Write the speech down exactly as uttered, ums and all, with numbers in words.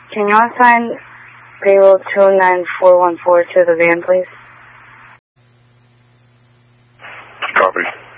Can you assign payload two nine four one four to the van, please? Copy.